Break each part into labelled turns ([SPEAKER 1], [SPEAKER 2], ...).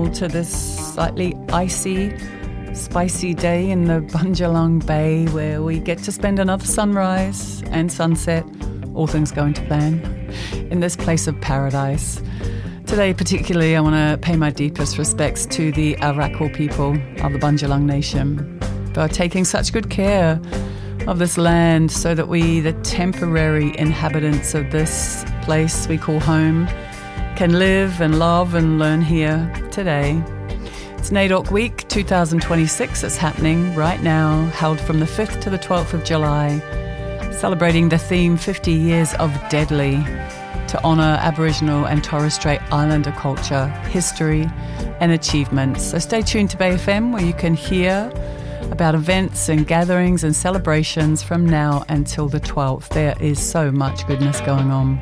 [SPEAKER 1] travel to this slightly icy, spicy day in the Bundjalung Bay where we get to spend another sunrise and sunset, all things going to plan, in this place of paradise. Today particularly I want to pay my deepest respects to the Arakwal people of the Bundjalung Nation for taking such good care of this land so that we, the temporary inhabitants of this place we call home, can live and love and learn here today. It's NAIDOC Week 2026. It's happening right now, held from the 5th to the 12th of July, celebrating the theme 50 Years of Deadly to honour Aboriginal and Torres Strait Islander culture, history and achievements. So stay tuned to Bay FM where you can hear about events and gatherings and celebrations from now until the 12th. There is so much goodness going on.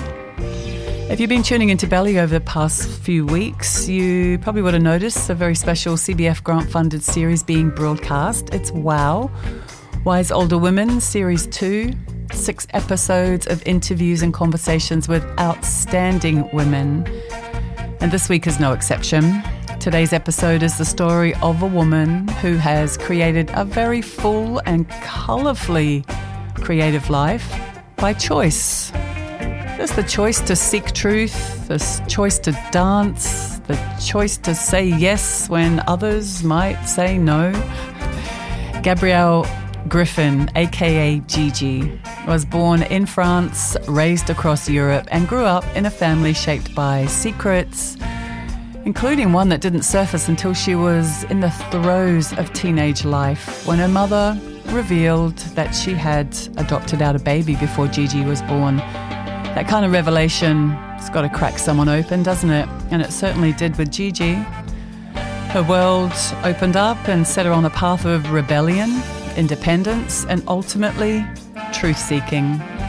[SPEAKER 1] If you've been tuning into Belly over the past few weeks, you probably would have noticed a very special CBF grant-funded series being broadcast. It's WOW, Wise Older Women, Series 2, 6 episodes of interviews and conversations with outstanding women. And this week is no exception. Today's episode is the story of a woman who has created a very full and colourfully creative life by choice. There's the choice to seek truth, the choice to dance, the choice to say yes when others might say no. Gabrielle Griffin, aka Gigi, was born in France, raised across Europe, and grew up in a family shaped by secrets, including one that didn't surface until she was in the throes of teenage life, when her mother revealed that she had adopted out a baby before Gigi was born. That kind of revelation has got to crack someone open, doesn't it? And it certainly did with Gigi. Her world opened up and set her on a path of rebellion, independence, and ultimately truth-seeking.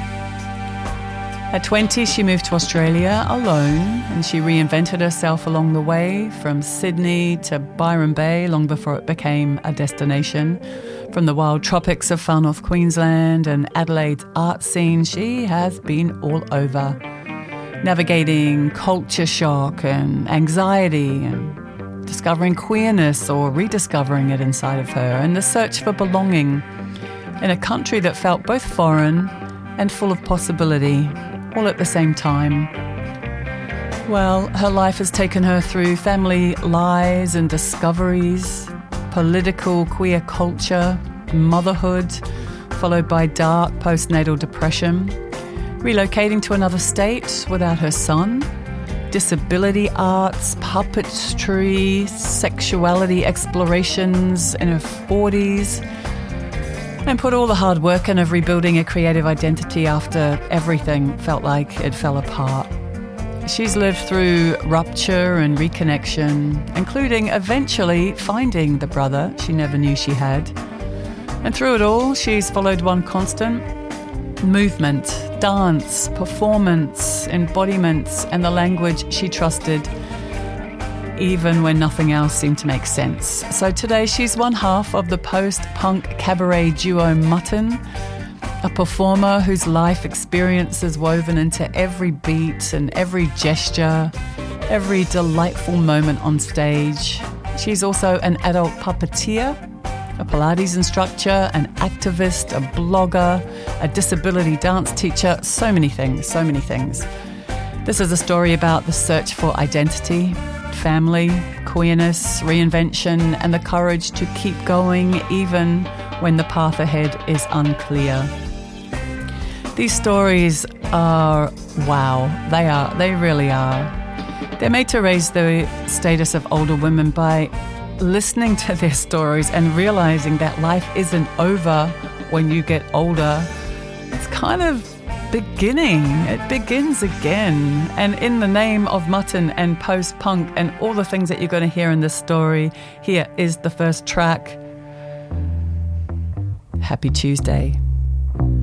[SPEAKER 1] At 20, she moved to Australia alone, and she reinvented herself along the way, from Sydney to Byron Bay, long before it became a destination. From the wild tropics of far north Queensland and Adelaide's art scene, she has been all over, navigating culture shock and anxiety and discovering queerness or rediscovering it inside of her, and the search for belonging in a country that felt both foreign and full of possibility, all at the same time. Well, her life has taken her through family lies and discoveries, political queer culture, motherhood, followed by dark postnatal depression, relocating to another state without her son, disability arts, puppetry, sexuality explorations in her 40s, and put all the hard work in of rebuilding a creative identity after everything felt like it fell apart. She's lived through rupture and reconnection, including eventually finding the brother she never knew she had. And through it all, she's followed one constant: movement, dance, performance, embodiments, and the language she trusted, even when nothing else seemed to make sense. So today she's one half of the post-punk cabaret duo Mutton, a performer whose life experience is woven into every beat and every gesture, every delightful moment on stage. She's also an adult puppeteer, a Pilates instructor, an activist, a blogger, a disability dance teacher, so many things, so many things. This is a story about the search for identity, family, queerness, reinvention, and the courage to keep going even when the path ahead is unclear. These stories are wow. They really are. They're made to raise the status of older women by listening to their stories and realizing that life isn't over when you get older. It's kind of beginning. It begins again. And in the name of Mutton and post-punk and all the things that you're going to hear in this story, here is the first track. Happy Tuesday.